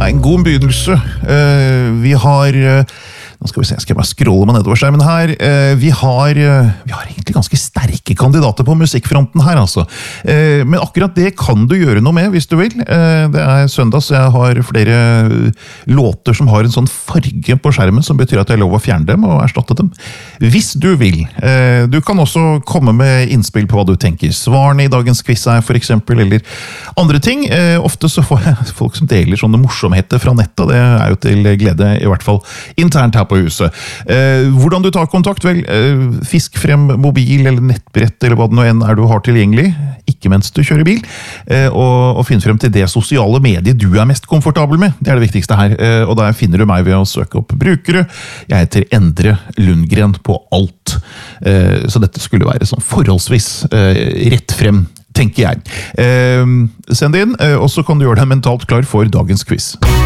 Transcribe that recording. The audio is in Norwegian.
en god begynnelse. Vi har... Nå skal vi se, skal jeg bare scrolle meg nedover skjermen her. Vi har egentlig ganske sterke kandidater på musikkfronten her, altså. Men akkurat det kan du gjøre noe med, hvis du vil. Det søndag, så jeg har flere låter som har en sånn farge på skjermen, som betyr at jeg er lov å fjerne dem og erstatte dem. Hvis du vil. Du kan også komme med innspill på hva du tenker. Svarene i dagens quiz for eksempel, eller andre ting. Ofte så får jeg folk som deler sånne morsomheter fra nettet, det jo til glede, i hvert fall internt her på huset. Hvordan du tar kontakt? Vel, fisk frem mobil eller nettbrett eller hva det nå enn du har tilgjengelig, ikke mens du kjører bil, og finn frem til det sosiale mediet du mest komfortabel med. Det det viktigste her, og der finner du meg ved å søke opp brukere. Jeg heter Endre Lundgren på alt, så dette skulle være sånn forholdsvis rett frem, tenker jeg. Send det inn, og så kan du gjøre deg mentalt klar for dagens quiz.